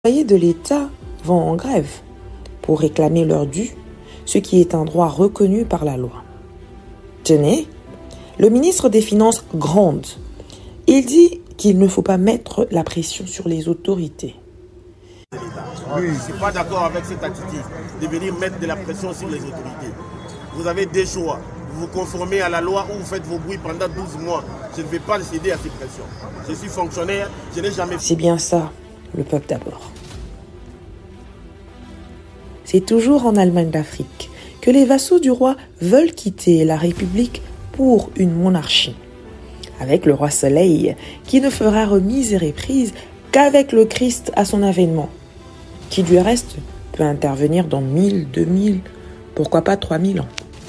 employés de l'État vont en grève pour réclamer leur dû, ce qui est un droit reconnu par la loi. Tenez, le ministre des Finances gronde. Il dit qu'il ne faut pas mettre la pression sur les autorités. Oui, je ne suis pas d'accord avec cette attitude de venir mettre de la pression sur les autorités. Vous avez des choix. Vous vous conformez à la loi ou vous faites vos bruits pendant 12 mois. Je ne vais pas céder à ces pressions. Je suis fonctionnaire, je n'ai jamais... C'est bien ça, le peuple d'abord. C'est toujours en Allemagne d'Afrique que les vassaux du roi veulent quitter la République pour une monarchie. Avec le roi Soleil, qui ne fera remise et reprise qu'avec le Christ à son avènement, qui du reste peut intervenir dans 1000, 2000, pourquoi pas 3000 ans.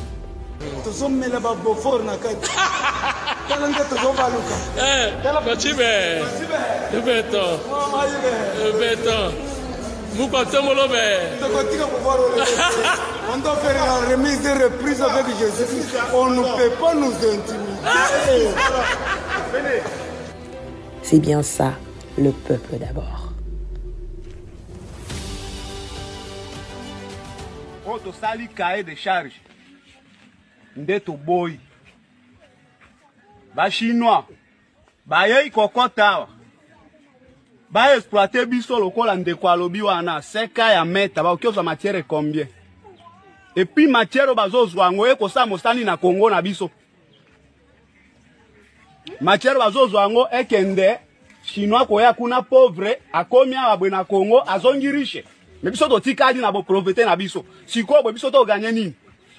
On doit faire la remise et reprise avec Jésus. On ne peut pas nous intimider. C'est bien ça, le peuple d'abord. Quand sali cahier de charge, ndeto boy. Ba chinois, ba yei kokota. Ba exploiter biso lokola ndeko alobi wana seka ya meta ba okioza matière combien. Et puis matière bazozwa ngo eko sa mostani na Congo na biso. Matière bazozwa ngo ekende chinois koya kuna pauvre akomi abwe na Congo azongi riche. Mais biso to tikali na bo profiter na biso. Siko bo biso to gagner nini?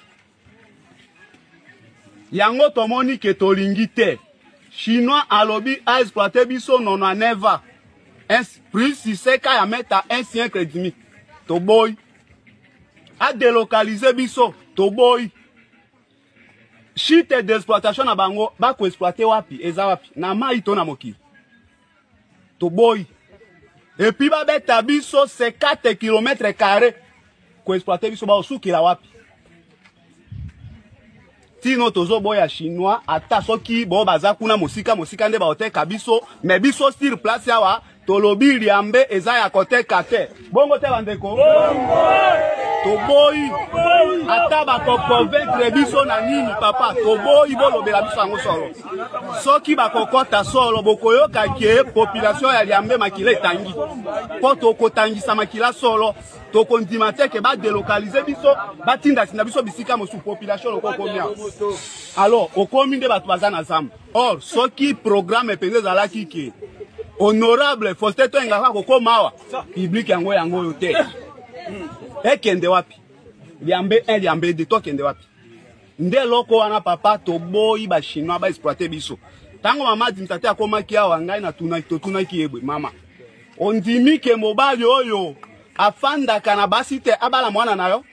Yango tomoni ke tolingi te. Chinois alobi a exploiter biso nono neva. Plus si c'est qu'à mettre à un siècle et demi. To boy. A délocaliser biso. To boy. Chite d'exploitation na bango. Ba ko exploiter wapi. Eza wapi. Na ma ito na moki. To boy. Et puis ba beta biso 4 km carrés. Ko exploiter biso ba osuki la wapi. Tino tozo boya chinois. Ata soki bo baza kuna mosika nde ba oteka biso. Mais biso sur place yawa. Tolobi liambe eza ya kote kate. Bongo te bandeko. Toboyi. Ata bako convaincre biso na nini papa. Toboyi bolobela biso yango solo. Soki bako kota solo bokoyoka ke population ya liambe makila etangi. Po tokotangisa makila solo. Tokondima te ke ba délocaliser biso. Batinda sinda biso bisika mosu population lokoko mia. Alors, okomi nde batu baza na zamba. Or, soki programme epende zalaki ke honorable Faustin Toengaka kokomawa public yango yote ekende wapi liambe 1 liambe 2 tokende wapi nde loko wana papa toboyi ba chinois ba exploiter biso tango mama dimtate akomaki awa ngai na tunaki yebwe mama ondimi ke mobali oyo afandaka na basite abala mwana nayo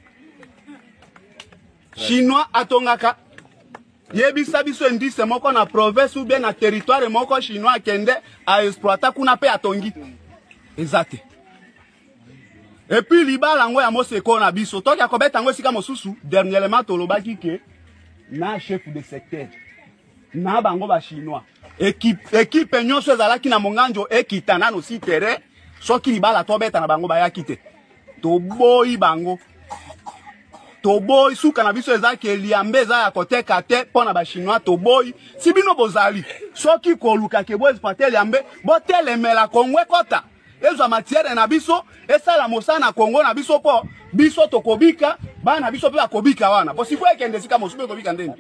chinois atongaka yebisa biso indice moko na province ou bien na territoire moko chinois kende a exploiter kuna pe atongi ezate. Et puis libala ngo ya moseko na biso toki akobeta ngo sika mosusu dernièrement tolobaki ke na chef de secteur na bango ba chinois équipe nyonso ezalaki na monganjo ekitana no si terrain soki libala tobeta na bango ba yakite to boyi bango Toboy suka na biso ezaki liambe za ya kote kate pona ba chinois toboy sibino bozali soki koluka ke bo exploiter liambe bo telemela Kongo kota ezo matière na biso esala mosana Kongo na biso po biso tokobika bana biso pe akobika wana bo sifo ekende sika mosupe kobika ndeni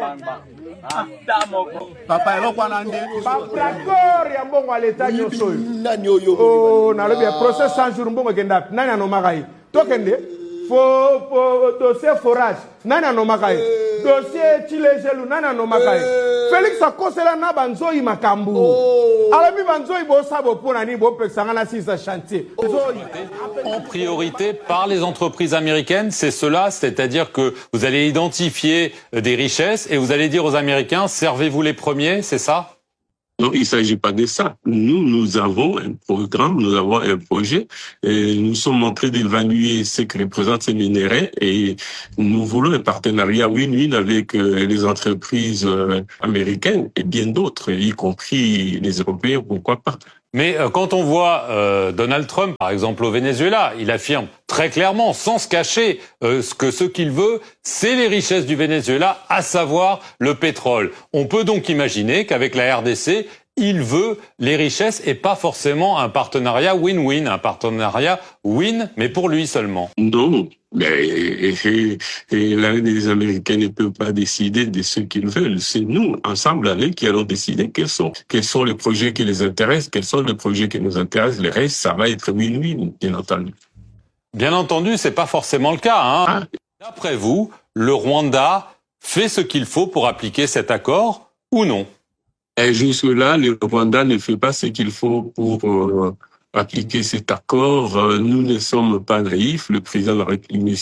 papa eloko wana nde d'accord ya mbongo à l'état nyoso nani oyo oh na lobi procès 100 jours mbongo kenda nani anomakai tokende dossier forage nana no makai dossier chilejelu nana no makai Félix akosela na banzoi makambu alami banzoi bo sabo pona ni bo pexanga na sisa chantier en priorité par les entreprises américaines, c'est cela, c'est-à-dire que vous allez identifier des richesses et vous allez dire aux Américains servez-vous les premiers, c'est ça? Non, il ne s'agit pas de ça. Nous avons un programme, nous avons un projet, et nous sommes en train d'évaluer ce que représentent ces minéraux et nous voulons un partenariat win-win avec les entreprises américaines et bien d'autres, y compris les Européens, pourquoi pas. Mais quand on voit Donald Trump, par exemple, au Venezuela, il affirme très clairement, sans se cacher, que ce qu'il veut, c'est les richesses du Venezuela, à savoir le pétrole. On peut donc imaginer qu'avec la RDC, il veut les richesses et pas forcément un partenariat win-win, un partenariat win, mais pour lui seulement. Non, mais les Américains ne peuvent pas décider de ce qu'ils veulent. C'est nous, ensemble, qui allons décider quels sont les projets qui les intéressent, quels sont les projets qui nous intéressent. Le reste, ça va être win-win, bien entendu. Bien entendu, c'est pas forcément le cas, hein. D'après vous, le Rwanda fait ce qu'il faut pour appliquer cet accord ou non? Et jusque-là, le Rwanda ne fait pas ce qu'il faut pour appliquer cet accord. Nous ne sommes pas naïfs. Le président de la République,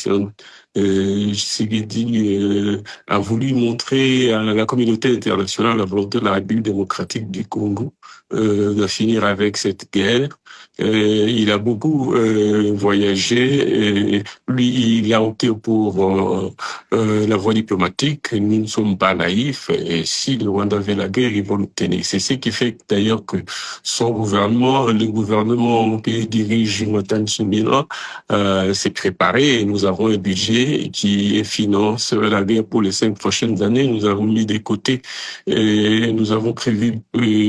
Tshisekedi, a voulu montrer à la communauté internationale la volonté de la République démocratique du Congo de finir avec cette guerre. Il a beaucoup voyagé. Lui, il a opté pour la voie diplomatique. Nous ne sommes pas naïfs. Et si le Rwanda veut la guerre, ils vont l'obtenir. C'est ce qui fait d'ailleurs que son gouvernement, le gouvernement que dirige Jonathan Tsumila, s'est préparé. Et nous avons un budget qui finance la guerre pour les 5 prochaines années. Nous avons mis de côté et nous avons prévu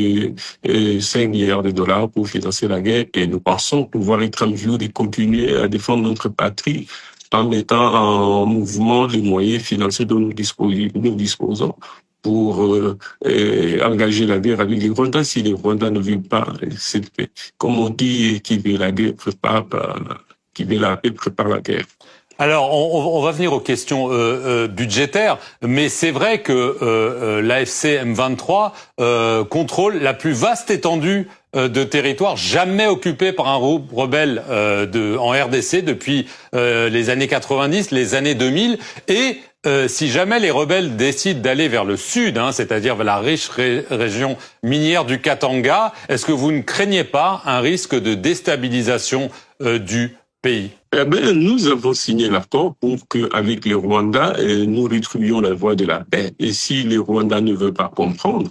5 milliards de dollars pour financer la guerre. Et nous pensons pouvoir être en mesure de continuer à défendre notre patrie en mettant en mouvement les moyens financiers dont nous disposons pour engager la guerre avec les Rwandais. Si les Rwandais ne veulent pas, comme on dit, qui veut la guerre prépare la paix, prépare la guerre. Alors, on va venir aux questions budgétaires, mais c'est vrai que l'AFC M23 contrôle la plus vaste étendue de territoire jamais occupé par un rebelle en RDC depuis les années 90, les années 2000, et si jamais les rebelles décident d'aller vers le sud, c'est-à-dire vers la riche région minière du Katanga, est-ce que vous ne craignez pas un risque de déstabilisation du pays? Eh ben, nous avons signé l'accord pour qu'avec les Rwandais, nous retrouvions la voie de la paix. Et si les Rwandais ne veulent pas comprendre,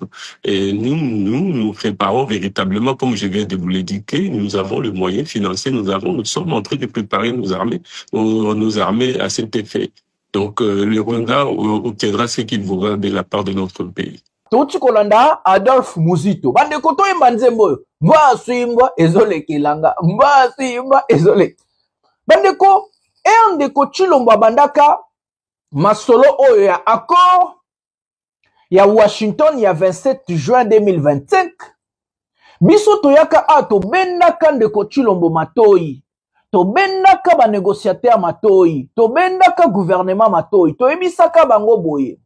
nous préparons véritablement, comme je viens de vous l'indiquer, nous avons le moyen financier, nous sommes en train de préparer nos armées à cet effet. Donc, le Rwanda obtiendra ce qu'il voudra de la part de notre pays. Touti kolanda Adolphe Muzito. Bande koto imbanzembo. Mba suimba ezole kilanga. Mba suimba ezole. Bandeko, ndeko Chilombo bandaka masolo oyo ya accord ya Washington ya 27 juin 2025. Biso toyaka ato bendaka ndeko Chilombo matoi. To bendaka ba négociateur matoi. To bendaka gouvernement matoi. To ebisaka bango boye.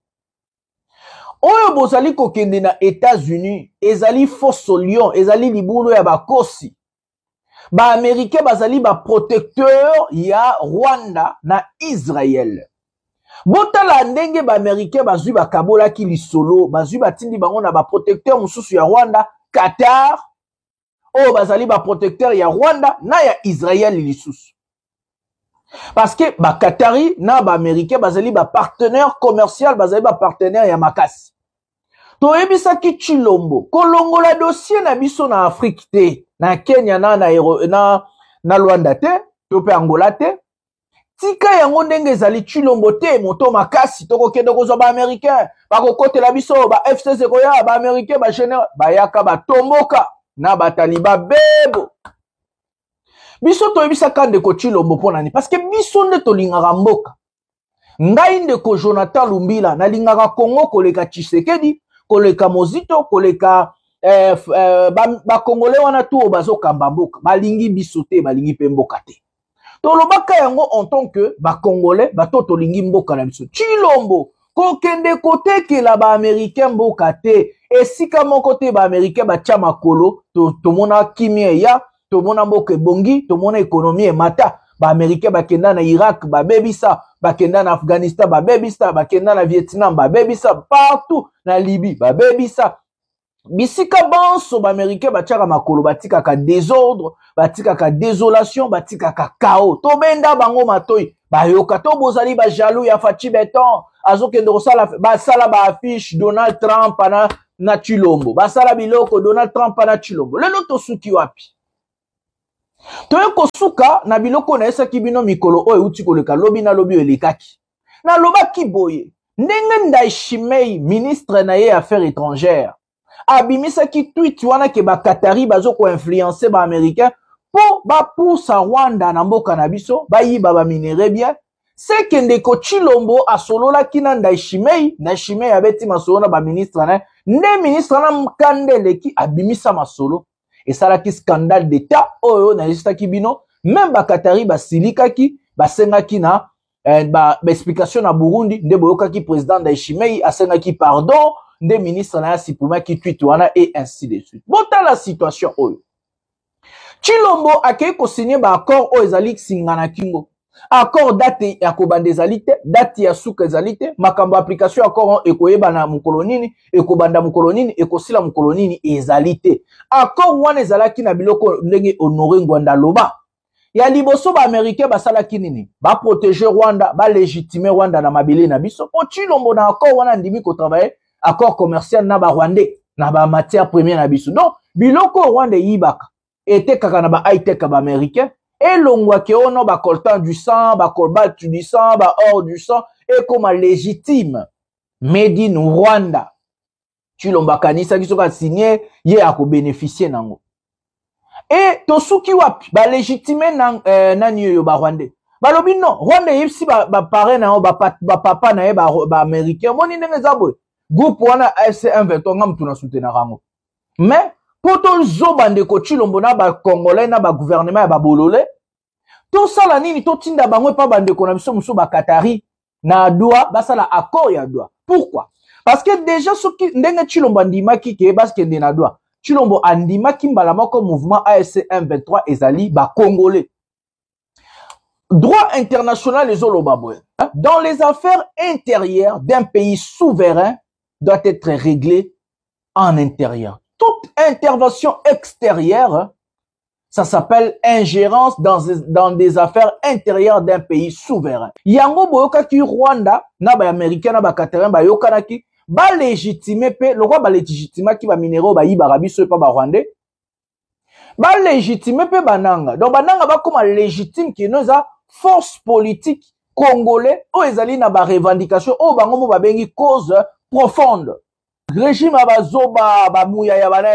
Oyo bozali kokende na États-Unis, ezali fosso lion, ezali libulu ya bakosi. Ba Américain bazali ba protecteur ya Rwanda na Israël. Botala ndenge ba Américain bazui ba kabola ki lisolo, bazui batindi bango na ba protecteur mususu ya Rwanda, Qatar. Oh bazali ba protecteur ya Rwanda na ya Israël lisusu. Parce que ba Qatari na ba Américain bazali ba partenaire commercial, bazali ba partenaire ya makasi. To ebisaki Chilombo, kolongola dossier na biso na Afrique te, na Kenya na Rwanda te, to pe Angola te. Tika yango ndenge ezali Chilombo te, moto makasi toko kende kozwa ba Américain, ba kokotela biso ba FCC koya, ba Américain ba général, ba yaka ba tomboka na ba taliba bebo. Biso to ebisaka ndeko Chilombo ponani parce que biso nde to lingaka mboka. Ngai ndeko Jonathan Lumbila na lingaka Congo koleka Tshisekedi, koleka Mozito, koleka ba Congolais wana tu bazo kamba mboka, balingi biso te, balingi pe mboka te. To lobaka yango en tant que ba Congolais, ba to lingi mboka na biso. Chilombo kokende kotekela ba Américain mboka te, esika moko te ba Américain ba tia makolo, to mona kimia ya, to mona mboka bongi, to mona économie e mata. Ba Américain ba kenda na Irak, ba bebisa, ba kenda na Afghanistan, ba bebisa, ba kenda na Vietnam, ba bebisa, partout na Libye, ba bebisa. Bisika banso ba Américain ba tiaka makolo, batika ka désordre, batika ka désolation, batika ka chaos. To benda bango matoi, ba yoka to bozali ba jaloux ya Fachi Beton, azo kende kosala ba sala ba affiche Donald Trump na Chilombo. Basala biloko Donald Trump na Chilombo. Lelo tosuki wapi? Toye kosuka na biloko na esa kibino mikolo oyo uti koleka lobi na lobi elekaki. Na loba kiboye. Ndenge Ndayishimiye ministre na ye affaires étrangères. Abimisa ki tweet wana ke ba Qatari bazo ko influencer ba américain po ba poussa Rwanda na mboka na biso ba yiba ba minere bien. C'est que ndeko Chilombo asolola kina Ndayishimiye abeti masolo na ba ministre na ne ministre na mkandele ki abimisa masolo et ça la ki scandale d'état oyo na lista kibino même ba Qatari ba silika ki ba senga ki na ba explication na Burundi nde boyoka ki président Ndayishimiye asenga ki pardon nde ministre na sipuma ki tweet wana et ainsi de suite. Bon dans la situation oyo Chilombo akei ko signer ba accord o ezali singana kingo. Accord date ya kobanda ezalite, date ya suka ezalite, makambo application accord ekoyeba na mukolonini, ekobanda mukolonini, ekosila mukolonini ezalite. Accord wana ezalaki na biloko ndenge Honoré Ngwanda loba. Ya liboso ba américain basala kinini, ba protéger Rwanda, ba légitimer Rwanda na mabele na biso. Po Chilombo na accord wana ndimi ko travailler, accord commercial na ba Rwandais, na ba matière première na biso. Donc biloko Rwanda yibaka était kaka na ba high tech ba américain. Et l'ongwa ke ono ba coltan du sang, ba cobalt du sang, ba or du sang, et comme légitime. Made in Rwanda. Chilombo kanisa ki soka signé, ye ako bénéficier nango. Et tosuki wapi, ba légitime nani yo ba Rwandais. Ba lobi non, Rwanda yipsi ba paré na ba papa na ye ba américain. Moni ndenge zabwe. Groupe wana AFC M23 ngam tuna soutenir rango. Mais poto zoba ndeko Chilombo na ba Congolais na ba gouvernement ya ba bolole to sala nini to tinda bangwe pa bandeko na biso muso ba Qatari na Doha basala accord ya Doha. Pourquoi? Parce que déjà soki ndenge Chilombo andimaki ke parce que na Doha Chilombo andimaki mbala moko mouvement AFC M23 ezali ba Congolais. Droit international les olobabwe. Dans les affaires intérieures d'un pays souverain doit être réglée en intérieur. Toute intervention extérieure, ça s'appelle ingérence dans des affaires intérieures d'un pays souverain. Yango boyoka ki Rwanda, na ba américain na ba Qatarin ba yokana ki ba légitimer pe le roi ba légitimer ki ba minéraux ba yiba rabiso pa ba Rwandais. Ba légitimer pe bananga. Donc bananga ba comme légitime ki noza force politique congolais o ezali na ba revendication o bango mo ba bengi cause profonde. Régime abazoba bamouya ya bana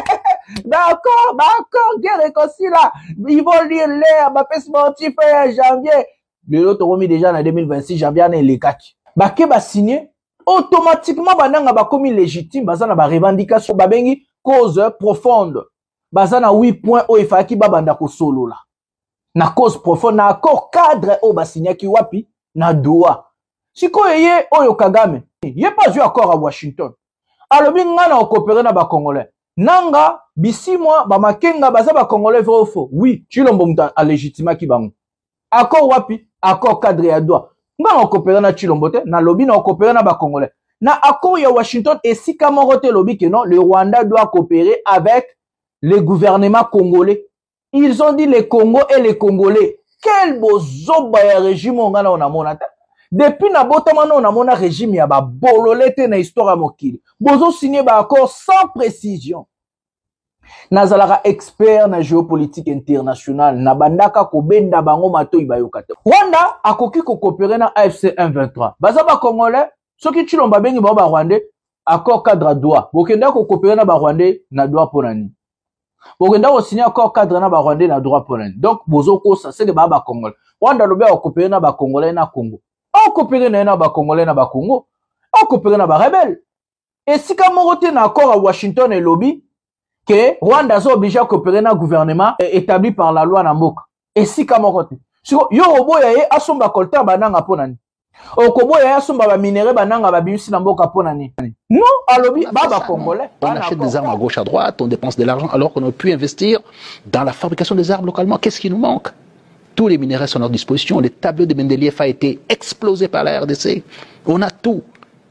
d'accord guerre réconcilie là ils vont lire l'air ba paix sportif en janvier le lot remis déjà en 2026 janvier na lekaki ba ke ba signer automatiquement bananga ba commis légitime bazana ba revendication ba bengi cause profonde bazana 8 points o ifaki ba banda ko solo là na cause profonde na accord cadre o ba signer ki wapi na Doha siko yeye oyo Kagame yé pas eu accord à Washington. Alors, nga na coopérer na ba Congolais. Nanga, bisi moi, ba makenga baza ba Congolais vrai ou faux? Oui, Chilombo muta a légitima ki bango. Accord wapi? Accord cadre ya Doha. Nga na coopérer na Chilombo te, na lobby na coopérer na ba Congolais. Na accord ya Washington et si kamorote lobby que non, le Rwanda doit coopérer avec le gouvernement congolais. Ils ont dit les Congo et les Congolais. Quel beau zoba ya régime nga na ona monata. Depuis na botamano on a mon régime ya ba bololete na histoire mokili. Bozo signé ba accord sans précision. Nazalaka expert na géopolitique internationale na bandaka ko benda bango mato ibayokate. Rwanda akoki ko coopérer na AFC M23. Baza ba Congolais soki Chilombo bengi ba Rwandais accord cadre Doha. Bokenda ko coopérer na ba Rwandais na Doha ponani. Bokenda ko signer accord cadre na ba Rwandais na Doha ponani. Donc bozo ko ça c'est que ba Congolais. Rwanda lobe ko coopérer na ba Congolais na Congo. On coopérer na ba Congolais na ba Congo, on coopérer na ba rebelle. Et si comme on na accord à Washington et lobby que Rwanda sont obligé à coopérer na gouvernement établi par la loi na mboka. Et si comme on yo oboya ye asomba kolta bananga ponani. Okoboya asomba ba minéraux bananga ba bimisi na mboka ponani. Non, à lobby ba Congolais. On achète des armes à gauche à droite, on dépense de l'argent alors qu'on aurait pu investir dans la fabrication des armes localement. Qu'est-ce qui nous manque? Tous les minéraux sont à notre disposition. Le tableau de Mendeleev a été explosé par la RDC. On a tout.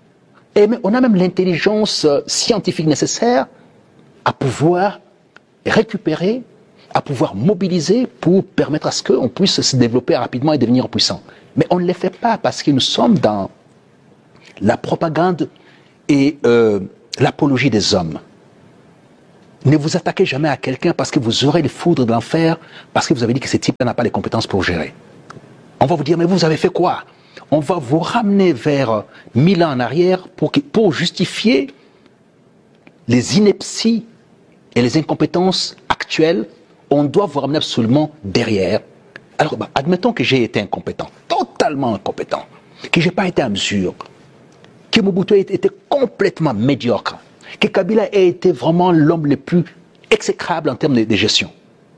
Et on a même l'intelligence scientifique nécessaire à pouvoir récupérer, à pouvoir mobiliser pour permettre à ce qu'on puisse se développer rapidement et devenir puissant. Mais on ne le fait pas parce que nous sommes dans la propagande et l'apologie des hommes. Ne vous attaquez jamais à quelqu'un parce que vous aurez les foudres de l'enfer, parce que vous avez dit que ce type-là n'a pas les compétences pour gérer. On va vous dire, mais vous avez fait quoi? On va vous ramener vers 1000 ans en arrière pour justifier les inepties et les incompétences actuelles. On doit vous ramener absolument derrière. Alors, admettons que j'ai été incompétent, totalement incompétent, que je n'ai pas été à mesure, que Mobutu ait été complètement médiocre, que Kabila ait été vraiment l'homme le plus exécrable en termes de gestion.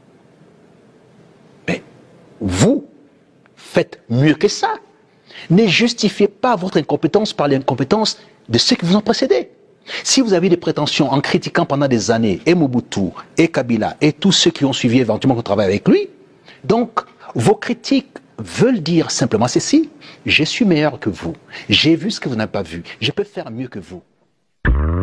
Mais vous faites mieux que ça. Ne justifiez pas votre incompétence par l'incompétence de ceux qui vous ont précédé. Si vous avez des prétentions en critiquant pendant des années et Mobutu, et Kabila, et tous ceux qui ont suivi éventuellement qu'on travaille avec lui, donc vos critiques veulent dire simplement ceci: je suis meilleur que vous, j'ai vu ce que vous n'avez pas vu, je peux faire mieux que vous.